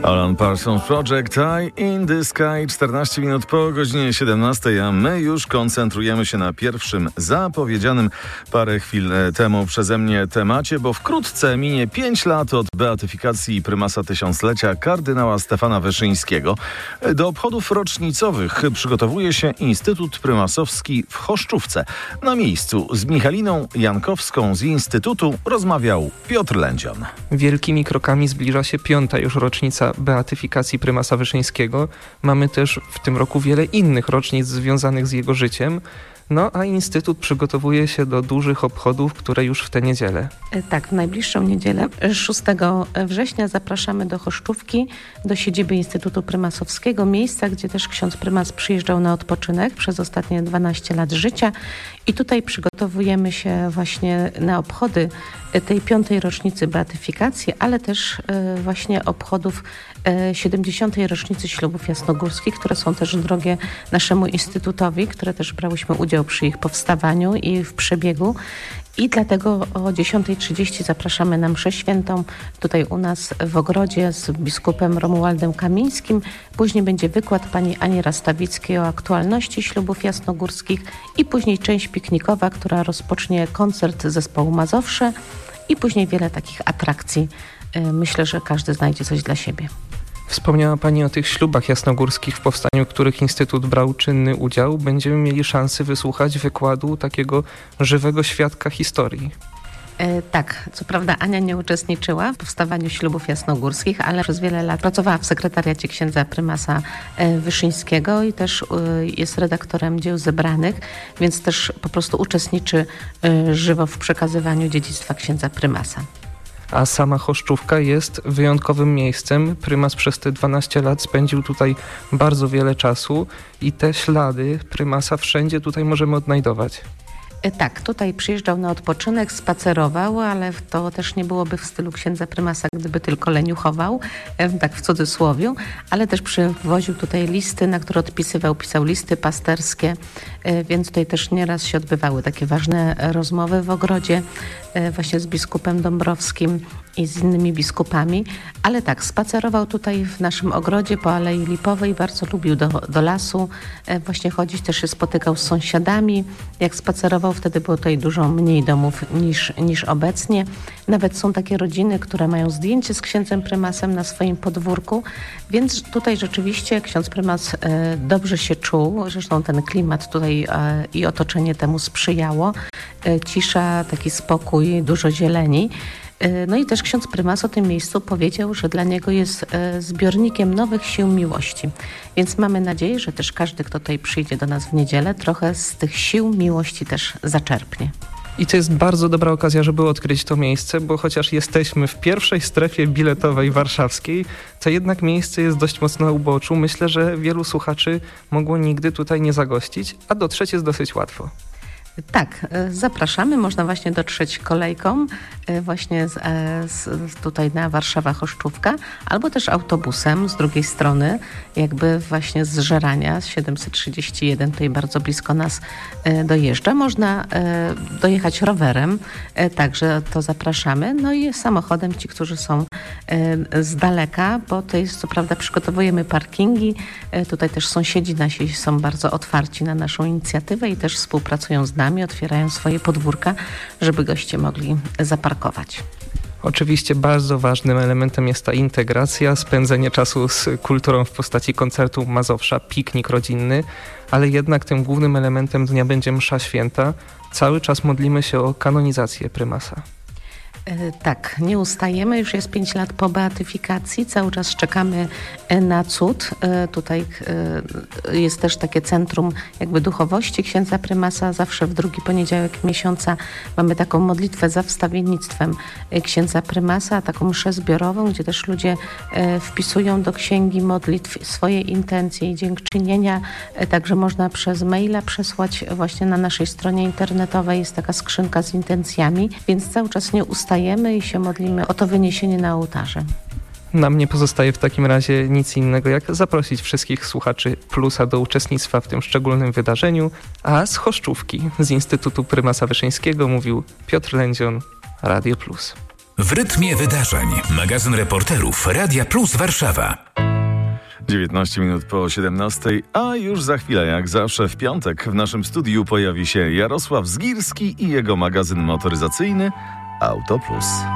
Alan Parsons Project, Eye in the Sky, 14 minut po godzinie 17, a my już koncentrujemy się na pierwszym zapowiedzianym parę chwil temu przeze mnie temacie, bo wkrótce minie 5 lat od beatyfikacji prymasa tysiąclecia kardynała Stefana Wyszyńskiego. Do obchodów rocznicowych przygotowuje się Instytut Prymasowski w Choszczówce. Na miejscu z Michaliną Jankowską z Instytutu rozmawiał Piotr Lędzion. Wielkimi krokami zbliża się 5. już rocznica beatyfikacji prymasa Wyszyńskiego. Mamy też w tym roku wiele innych rocznic związanych z jego życiem. No a Instytut przygotowuje się do dużych obchodów, które już w tę niedzielę. Tak, w najbliższą niedzielę, 6 września zapraszamy do Choszczówki, do siedziby Instytutu Prymasowskiego, miejsca, gdzie też ksiądz prymas przyjeżdżał na odpoczynek przez ostatnie 12 lat życia. I tutaj przygotowujemy się właśnie na obchody tej 5. rocznicy beatyfikacji, ale też właśnie obchodów 70. rocznicy ślubów jasnogórskich, które są też drogie naszemu Instytutowi, które też brałyśmy udział przy ich powstawaniu i w przebiegu. I dlatego o 10:30 zapraszamy na mszę świętą tutaj u nas w ogrodzie z biskupem Romualdem Kamińskim. Później będzie wykład pani Ani Rastawickiej o aktualności ślubów jasnogórskich i później część piknikowa, która rozpocznie koncert zespołu Mazowsze i później wiele takich atrakcji. Myślę, że każdy znajdzie coś dla siebie. Wspomniała Pani o tych ślubach jasnogórskich, w powstaniu których Instytut brał czynny udział. Będziemy mieli szansę wysłuchać wykładu takiego żywego świadka historii. Tak, co prawda Ania nie uczestniczyła w powstawaniu ślubów jasnogórskich, ale przez wiele lat pracowała w sekretariacie księdza prymasa Wyszyńskiego i też jest redaktorem dzieł zebranych, więc też po prostu uczestniczy żywo w przekazywaniu dziedzictwa księdza prymasa. A sama Choszczówka jest wyjątkowym miejscem. Prymas przez te 12 lat spędził tutaj bardzo wiele czasu i te ślady prymasa wszędzie tutaj możemy odnajdować. Tak, tutaj przyjeżdżał na odpoczynek, spacerował, ale to też nie byłoby w stylu księdza prymasa, gdyby tylko leniuchował, tak w cudzysłowiu, ale też przywoził tutaj listy, na które pisał listy pasterskie, więc tutaj też nieraz się odbywały takie ważne rozmowy w ogrodzie właśnie z biskupem Dąbrowskim i z innymi biskupami, ale tak, spacerował tutaj w naszym ogrodzie po Alei Lipowej, bardzo lubił do lasu właśnie chodzić, też się spotykał z sąsiadami. Jak spacerował, wtedy było tutaj dużo mniej domów niż obecnie. Nawet są takie rodziny, które mają zdjęcie z księdzem prymasem na swoim podwórku, więc tutaj rzeczywiście ksiądz prymas dobrze się czuł, zresztą ten klimat tutaj i otoczenie temu sprzyjało. Cisza, taki spokój, dużo zieleni. No i też ksiądz prymas o tym miejscu powiedział, że dla niego jest zbiornikiem nowych sił miłości. Więc mamy nadzieję, że też każdy, kto tutaj przyjdzie do nas w niedzielę, trochę z tych sił miłości też zaczerpnie. I to jest bardzo dobra okazja, żeby odkryć to miejsce, bo chociaż jesteśmy w pierwszej strefie biletowej warszawskiej, to jednak miejsce jest dość mocno na uboczu. Myślę, że wielu słuchaczy mogło nigdy tutaj nie zagościć, a dotrzeć jest dosyć łatwo. Tak, zapraszamy. Można właśnie dotrzeć kolejką właśnie tutaj na Warszawa-Choszczówka, albo też autobusem z drugiej strony, jakby właśnie z Żerania, z 731, tutaj bardzo blisko nas dojeżdża. Można dojechać rowerem, także to zapraszamy. No i samochodem ci, którzy są z daleka, bo to jest, co prawda, przygotowujemy parkingi. Tutaj też sąsiedzi nasi są bardzo otwarci na naszą inicjatywę i też współpracują z nami, otwierają swoje podwórka, żeby goście mogli zaparkować. Oczywiście bardzo ważnym elementem jest ta integracja, spędzenie czasu z kulturą w postaci koncertu Mazowsza, piknik rodzinny, ale jednak tym głównym elementem dnia będzie msza święta. Cały czas modlimy się o kanonizację prymasa. Tak, nie ustajemy, już jest 5 lat po beatyfikacji, cały czas czekamy na cud. Tutaj jest też takie centrum jakby duchowości księdza prymasa, zawsze w drugi poniedziałek miesiąca mamy taką modlitwę za wstawiennictwem księdza prymasa, taką mszę zbiorową, gdzie też ludzie wpisują do księgi modlitw swoje intencje i dziękczynienia, także można przez maila przesłać właśnie na naszej stronie internetowej, jest taka skrzynka z intencjami, więc cały czas nie ustajemy i się modlimy o to wyniesienie na ołtarze. Nam nie pozostaje w takim razie nic innego, jak zaprosić wszystkich słuchaczy Plusa do uczestnictwa w tym szczególnym wydarzeniu, a z Choszczówki, z Instytutu Prymasa Wyszyńskiego mówił Piotr Lędzion, Radio Plus. W rytmie wydarzeń. Magazyn reporterów Radia Plus Warszawa. 19 minut po 17, a już za chwilę, jak zawsze w piątek, w naszym studiu pojawi się Jarosław Zgirski i jego magazyn motoryzacyjny Auto Plus.